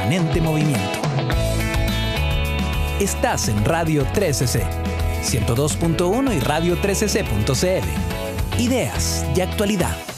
permanente movimiento. Estás en Radio 13C, 102.1 y radio13c.cl. Ideas de actualidad.